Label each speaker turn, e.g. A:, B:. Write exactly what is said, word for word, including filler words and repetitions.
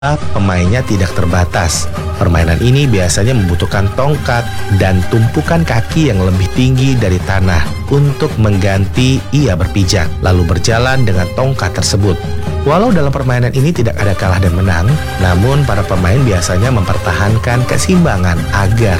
A: pemainnya tidak terbatas. Permainan ini biasanya membutuhkan tongkat dan tumpukan kaki yang lebih tinggi dari tanah untuk mengganti ia berpijak, lalu berjalan dengan tongkat tersebut. Walau dalam permainan ini tidak ada kalah dan menang, namun para pemain biasanya mempertahankan keseimbangan agar